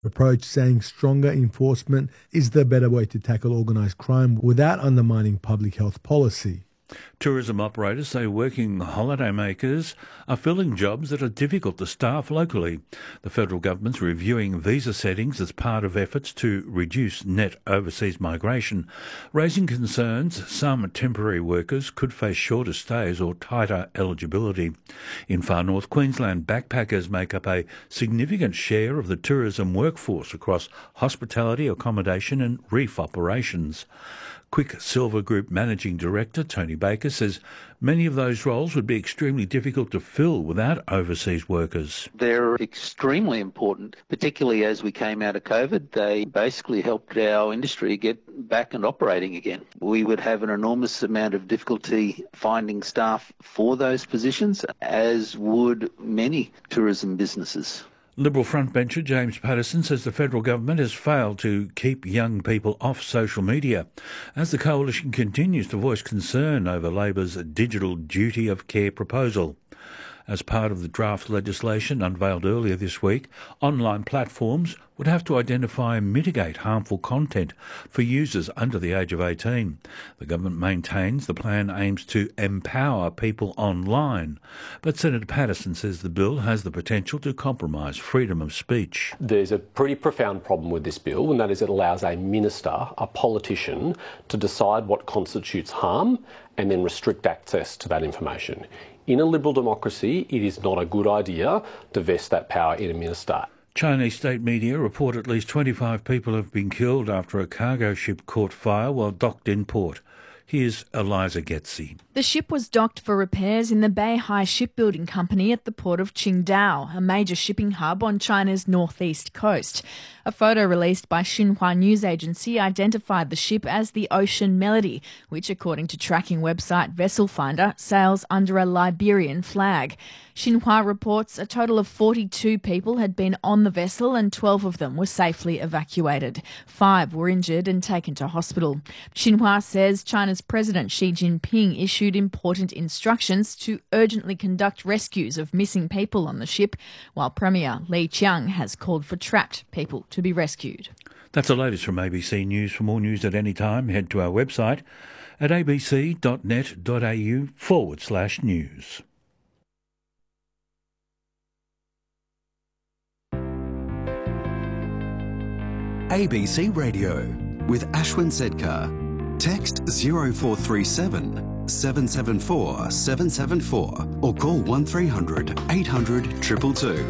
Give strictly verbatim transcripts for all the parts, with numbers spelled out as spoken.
approach, saying stronger enforcement is the better way to tackle organised crime without undermining public health policy. Tourism operators say working holidaymakers are filling jobs that are difficult to staff locally. The federal government's reviewing visa settings as part of efforts to reduce net overseas migration, raising concerns some temporary workers could face shorter stays or tighter eligibility. In far north Queensland, backpackers make up a significant share of the tourism workforce across hospitality, accommodation and reef operations. Quicksilver Group Managing Director Tony Baker says many of those roles would be extremely difficult to fill without overseas workers. They're extremely important, particularly as we came out of COVID. They basically helped our industry get back and operating again. We would have an enormous amount of difficulty finding staff for those positions, as would many tourism businesses. Liberal frontbencher James Patterson says the federal government has failed to keep young people off social media as the coalition continues to voice concern over Labor's digital duty of care proposal. As part of the draft legislation unveiled earlier this week, online platforms would have to identify and mitigate harmful content for users under the age of eighteen. The government maintains the plan aims to empower people online, but Senator Patterson says the bill has the potential to compromise freedom of speech. There's a pretty profound problem with this bill, and that is it allows a minister, a politician, to decide what constitutes harm and then restrict access to that information. In a liberal democracy, it is not a good idea to vest that power in a minister. Chinese state media report at least twenty-five people have been killed after a cargo ship caught fire while docked in port. Here's Eliza Getzi. The ship was docked for repairs in the Beihai Shipbuilding Company at the port of Qingdao, a major shipping hub on China's northeast coast. A photo released by Xinhua News Agency identified the ship as the Ocean Melody, which, according to tracking website Vessel Finder, sails under a Liberian flag. Xinhua reports a total of forty-two people had been on the vessel and twelve of them were safely evacuated. Five were injured and taken to hospital. Xinhua says China's President Xi Jinping issued important instructions to urgently conduct rescues of missing people on the ship, while Premier Li Qiang has called for trapped people to be rescued. That's the latest from A B C News. For more news at any time, head to our website at abc.net.au forward slash news. A B C Radio with Ashwin Sedkar. Text zero four three seven, seven seven four, seven seven four or call one three hundred, eight hundred, two two two.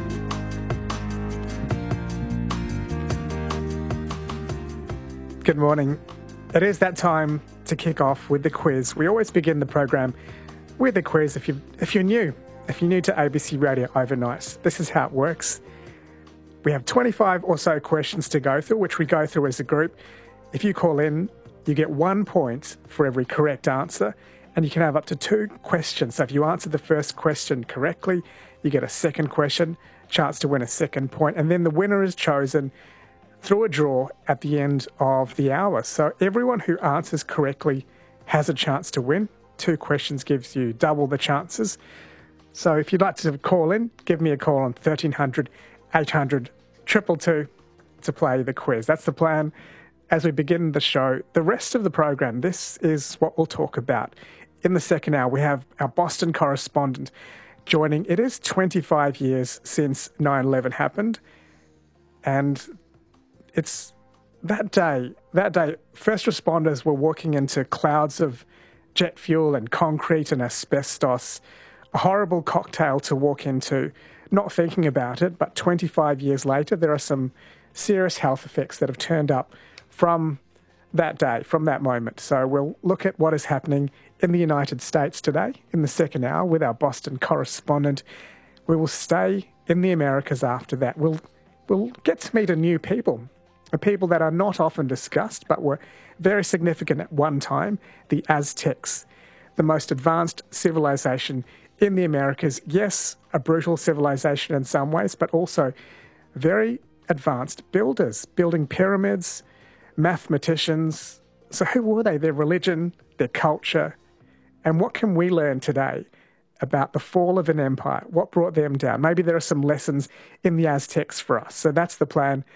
Good morning. It is that time to kick off with the quiz. We always begin the program with a quiz if, you, if you're new. If you're new to A B C Radio Overnight, this is how it works. We have twenty-five or so questions to go through, which we go through as a group. If you call in, you get one point for every correct answer, and you can have up to two questions. So if you answer the first question correctly, you get a second question, chance to win a second point, and then the winner is chosen through a draw at the end of the hour. So everyone who answers correctly has a chance to win. Two questions gives you double the chances. So if you'd like to call in, give me a call on thirteen hundred, eight hundred, two two two to play the quiz. That's the plan as we begin the show. The rest of the program, this is what we'll talk about. In the second hour, we have our Boston correspondent joining. It is twenty-five years since nine eleven happened, and it's that day, that day, first responders were walking into clouds of jet fuel and concrete and asbestos, a horrible cocktail to walk into, not thinking about it, but twenty-five years later, there are some serious health effects that have turned up from that day, from that moment. So we'll look at what is happening in the United States today in the second hour with our Boston correspondent. We will stay in the Americas after that. We'll, we'll get to meet a new people, a people that are not often discussed but were very significant at one time, the Aztecs, the most advanced civilization in the Americas. Yes, a brutal civilization in some ways, but also very advanced builders, building pyramids, mathematicians. So who were they? Their religion, their culture, and what can we learn today about the fall of an empire, what brought them down. Maybe there are some lessons in the Aztecs for us. So that's the plan